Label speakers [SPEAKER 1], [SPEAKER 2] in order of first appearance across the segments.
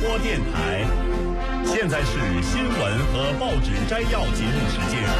[SPEAKER 1] 播电台。现在是新闻和报纸摘要节目时间。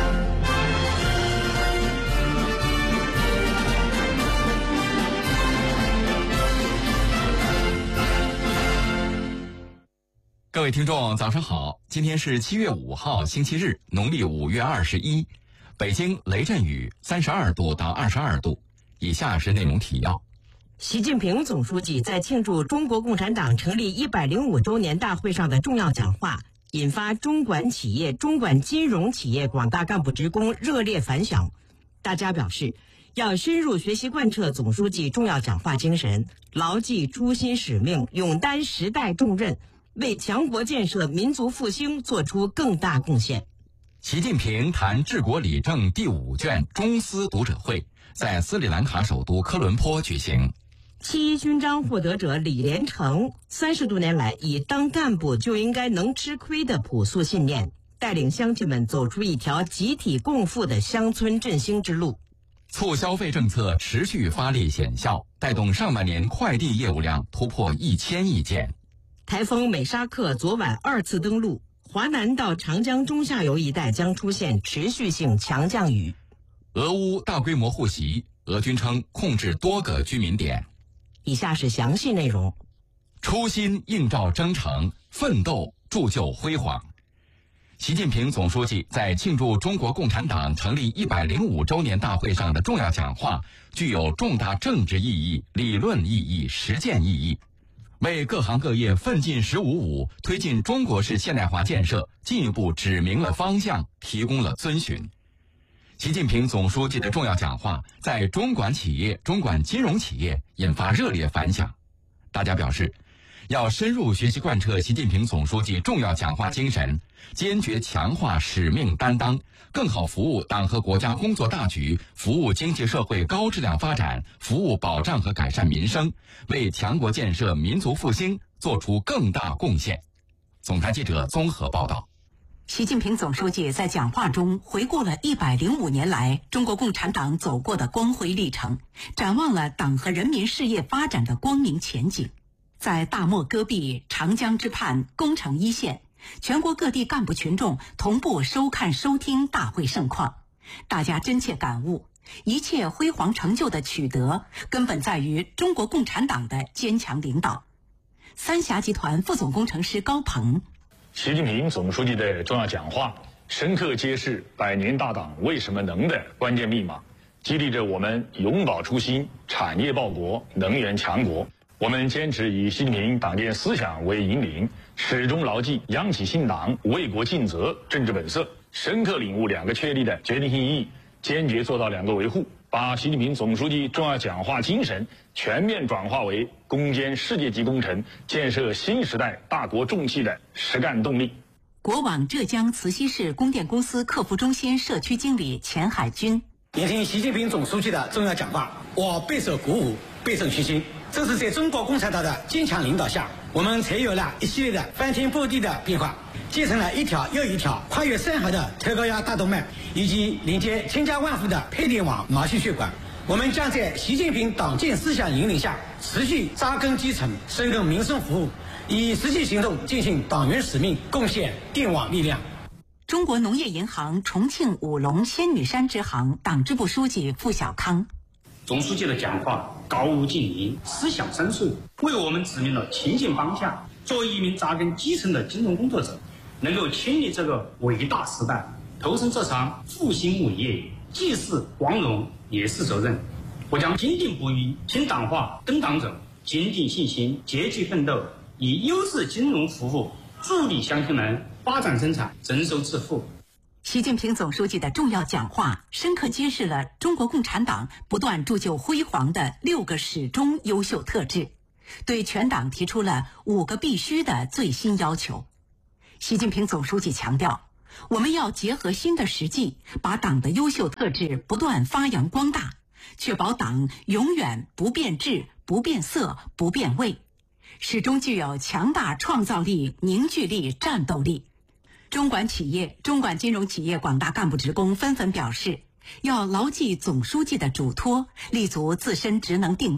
[SPEAKER 2] 各位听众早上好，今天是7月5号星期日，农历5月21，北京雷阵雨32度到22度。以下是内容提要。
[SPEAKER 3] 习近平总书记在庆祝中国共产党成立105周年大会上的重要讲话，引发中管企业、中管金融企业广大干部职工热烈反响。大家表示，要深入学习贯彻总书记重要讲话精神，牢记初心使命，勇担时代重任，为强国建设、民族复兴作出更大贡献。
[SPEAKER 2] 习近平谈治国理政第5卷中斯读者会在斯里兰卡首都科伦坡举行。
[SPEAKER 3] 7·1勋章获得者李连成30多年来以当干部就应该能吃亏的朴素信念，带领乡亲们走出一条集体共富的乡村振兴之路。
[SPEAKER 2] 促消费政策持续发力显效，带动上半年快递业务量突破1000亿件。
[SPEAKER 3] 台风美沙克昨晚2次登陆，华南到长江中下游一带将出现持续性强降雨。
[SPEAKER 2] 俄乌大规模互袭，俄军称控制多个居民点。
[SPEAKER 3] 以下是详细内容。
[SPEAKER 2] 初心映照征程，奋斗铸就辉煌。习近平总书记在庆祝中国共产党成立105周年大会上的重要讲话，具有重大政治意义、理论意义、实践意义，为各行各业奋进“15+5”推进中国式现代化建设进一步指明了方向，提供了遵循。习近平总书记的重要讲话在中管企业、中管金融企业引发热烈反响。大家表示，要深入学习贯彻习近平总书记重要讲话精神，坚决强化使命担当，更好服务党和国家工作大局，服务经济社会高质量发展，服务保障和改善民生，为强国建设、民族复兴作出更大贡献。总台记者综合报道。
[SPEAKER 4] 习近平总书记在讲话中回顾了105年来中国共产党走过的光辉历程，展望了党和人民事业发展的光明前景。在大漠戈壁、长江之畔、攻城一线，全国各地干部群众同步收看收听大会盛况，大家真切感悟，一切辉煌成就的取得根本在于中国共产党的坚强领导。三峡集团副总工程师高鹏，
[SPEAKER 5] 习近平总书记的重要讲话深刻揭示100年大党为什么能的关键密码，激励着我们永葆初心，产业报国，能源强国。我们坚持以习近平党建思想为引领，始终牢记央企信党、为国尽责政治本色，深刻领悟2个确立的决定性意义，坚决做到2个维护，把习近平总书记重要讲话精神全面转化为攻坚世界级工程、建设新时代大国重器的实干动力。
[SPEAKER 4] 国网浙江慈溪市供电公司客服中心社区经理钱海军，
[SPEAKER 6] 聆听习近平总书记的重要讲话，我备受鼓舞，倍胜虚心。这是在中国共产党的坚强领导下，我们才有了一系列的翻天覆地的变化，建成了一条又一条跨越山河的特高压大动脉，以及连接千家万户的配电网毛细血管。我们将在习近平党建思想引领下，持续扎根基层，深耕民生服务，以实际行动践行党员使命，贡献电网力量。
[SPEAKER 4] 中国农业银行重庆武隆仙女山支行党支部书记付小康，
[SPEAKER 7] 总书记的讲话高屋建瓴，思想深邃，为我们指明了前进方向。作为一名扎根基层的金融工作者，能够亲历这个伟大时代，投身这场复兴伟业，既是光荣也是责任。我将坚定不移听党话跟党走，坚定信心，积极奋斗，以优质金融服务助力乡亲们发展生产，增收致富。
[SPEAKER 4] 习近平总书记的重要讲话深刻揭示了中国共产党不断铸就辉煌的6个始终优秀特质，对全党提出了5个必须的最新要求。习近平总书记强调，我们要结合新的实际，把党的优秀特质不断发扬光大，确保党永远不变质、不变色、不变味，始终具有强大创造力、凝聚力、战斗力。中管企业、中管金融企业广大干部职工纷纷表示，要牢记总书记的嘱托，立足自身职能定位，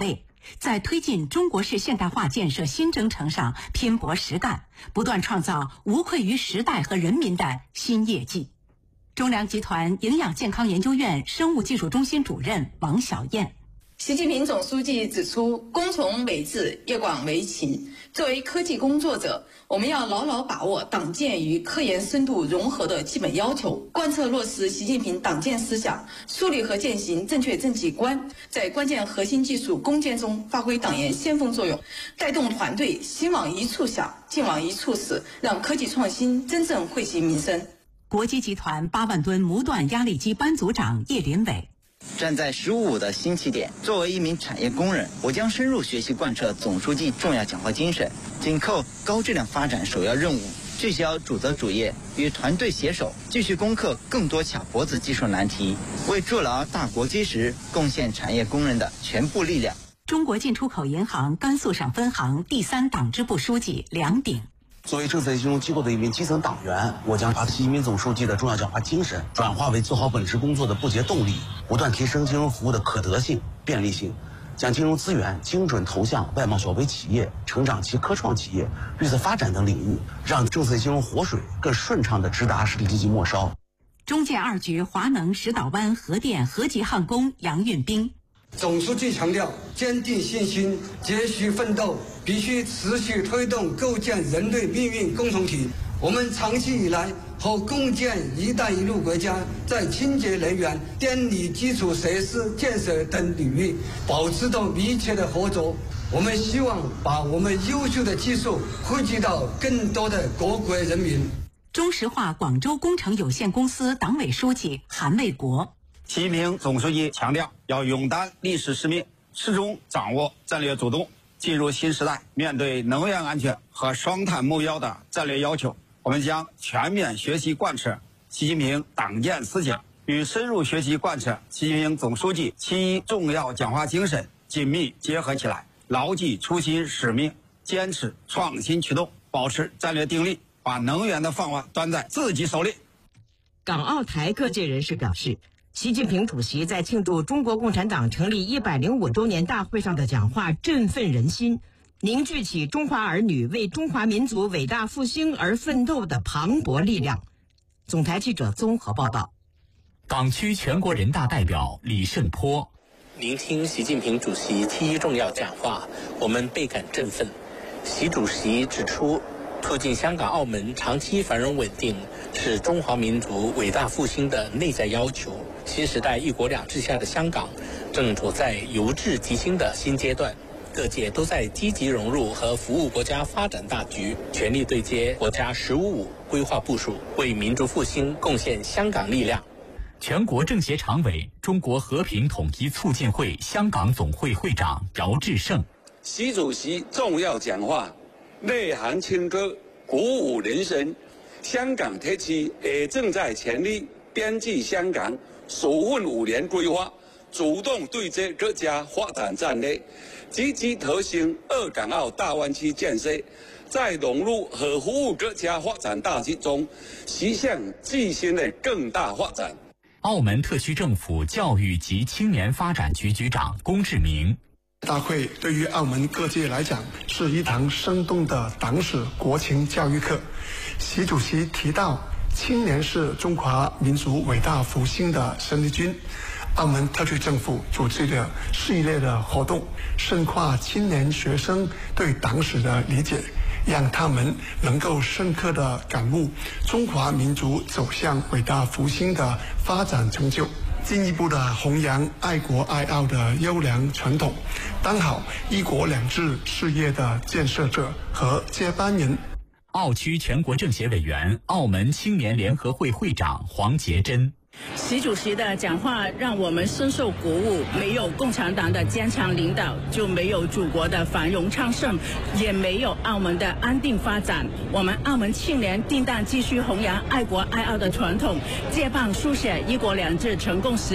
[SPEAKER 4] 在推进中国式现代化建设新征程上拼搏实干，不断创造无愧于时代和人民的新业绩。中粮集团营养健康研究院生物技术中心主任王小燕。
[SPEAKER 8] 习近平总书记指出，工从美治，业广为勤。作为科技工作者，我们要牢牢把握党建与科研深度融合的基本要求，贯彻落实习近平党建思想，树立和践行正确政绩观，在关键核心技术攻坚中发挥党研先锋作用，带动团队心往一处想，劲往一处使，让科技创新真正惠及民生。
[SPEAKER 4] 国基集团8万吨模段压力机班组长叶林伟。
[SPEAKER 9] 站在15的新起点，作为一名产业工人，我将深入学习贯彻总书记重要讲话精神，紧扣高质量发展首要任务，聚焦主责主业，与团队携手，继续攻克更多卡脖子技术难题，为筑牢大国基石贡献产业工人的全部力量。
[SPEAKER 4] 中国进出口银行甘肃省分行第3党支部书记梁鼎。
[SPEAKER 10] 作为政策金融机构的一名基层党员，我将把习近平总书记的重要讲话精神转化为做好本职工作的不竭动力，不断提升金融服务的可得性、便利性，将金融资源精准投向外贸小微企业、成长期科创企业、绿色发展等领域，让政策金融活水更顺畅地直达实体经济末梢。
[SPEAKER 4] 中建2局华能石岛湾核电核级焊工杨运兵。
[SPEAKER 11] 总书记强调，坚定信心，继续奋斗，必须持续推动构建人类命运共同体。我们长期以来和共建“一带一路”国家在清洁能源、电力基础设施建设等领域保持着密切的合作。我们希望把我们优秀的技术惠及到更多的各国人民。
[SPEAKER 4] 中石化广州工程有限公司党委书记韩卫国。
[SPEAKER 12] 习近平总书记强调，要勇担历史使命，始终掌握战略主动。进入新时代，面对能源安全和双碳目标的战略要求，我们将全面学习贯彻习近平党建思想，与深入学习贯彻习近平总书记7重要讲话精神紧密结合起来，牢记初心使命，坚持创新驱动，保持战略定力，把能源的饭碗端在自己手里。
[SPEAKER 3] 港澳台各界人士表示，习近平主席在庆祝中国共产党成立105周年大会上的讲话振奋人心，凝聚起中华儿女为中华民族伟大复兴而奋斗的磅礴力量。总台记者综合报道。
[SPEAKER 2] 港区全国人大代表李胜波：
[SPEAKER 13] 聆听习近平主席7重要讲话，我们倍感振奋。习主席指出，促进香港、澳门长期繁荣稳定是中华民族伟大复兴的内在要求。新时代一国两制下的香港正处在由治及兴的新阶段，各界都在积极融入和服务国家发展大局，全力对接国家“15+5”规划部署，为民族复兴贡献香港力量。
[SPEAKER 2] 全国政协常委、中国和平统一促进会香港总会会长姚志胜：
[SPEAKER 14] 习主席重要讲话内涵清澈，鼓舞人心。香港特区也正在全力编制香港首份5年规划，主动对接国家发展战略，积极推行2港澳大湾区建设，在融入和服务国家发展大局中，实现自身的更大发展。
[SPEAKER 2] 澳门特区政府教育及青年发展局局长龚志明：
[SPEAKER 15] 大会对于澳门各界来讲是一堂生动的党史国情教育课。习主席提到，青年是中华民族伟大复兴的生力军。澳门特区政府组织的系列的活动，深化青年学生对党史的理解，让他们能够深刻地感悟中华民族走向伟大复兴的发展成就，进一步的弘扬爱国爱澳的优良传统，当好一国两制事业的建设者和接班人。
[SPEAKER 2] 澳区全国政协委员、澳门青年联合会会长黄杰珍：
[SPEAKER 16] 习主席的讲话让我们深受鼓舞，没有共产党的坚强领导，就没有祖国的繁荣昌盛，也没有澳门的安定发展。我们澳门青年定当继续弘扬爱国爱澳的传统，接棒书写一国两制成功实